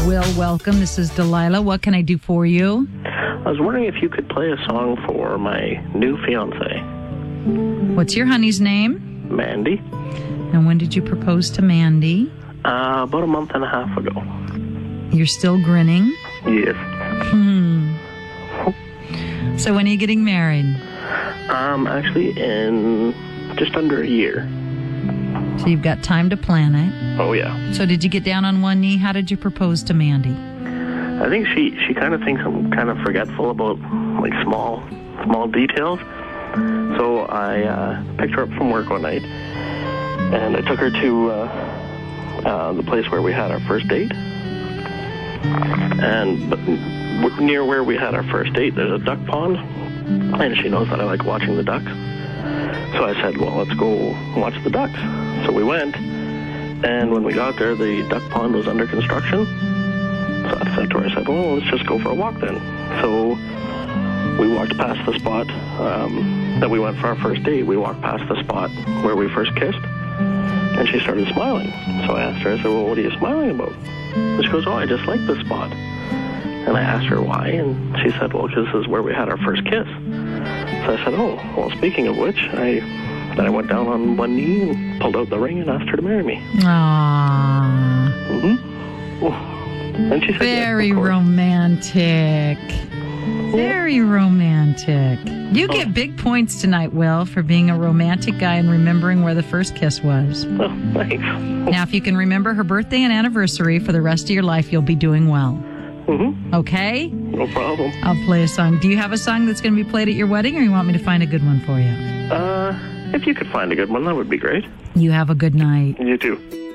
Will, welcome. This is Delilah. What can I do for you? I was wondering if you could play a song for my new fiance, What's your honey's name? Mandy. And when did you propose to Mandy? About a month and a half ago. You're still grinning? Yes. So when are you getting married? Actually in just under a year. So you've got time to plan it. Oh, yeah. So did you get down on one knee? How did you propose to Mandy? I think she kind of thinks I'm kind of forgetful about, like, small details. So I picked her up from work one night, and I took her to the place where we had our first date. But near where we had our first date, there's a duck pond, and she knows that I like watching the ducks. So I said, well, let's go watch the ducks. So we went, and when we got there, the duck pond was under construction. So I said to her, I said, well, let's just go for a walk then. So we walked past the spot that we went for our first date. We walked past the spot where we first kissed, and she started smiling. So I asked her, I said, well, what are you smiling about? And she goes, oh, I just like this spot. And I asked her why, and she said, well, because this is where we had our first kiss. So I said, oh, well, speaking of which, then I went down on one knee and pulled out the ring and asked her to marry me. Aww. And she said, Very yes, of course. romantic. Very romantic. You get big points tonight, Will, for being a romantic guy and remembering where the first kiss was. Oh, thanks. Now, if you can remember her birthday and anniversary for the rest of your life, you'll be doing well. Okay? No problem. I'll play a song. Do you have a song that's going to be played at your wedding, or you want me to find a good one for you? If you could find a good one, that would be great. You have a good night. You too.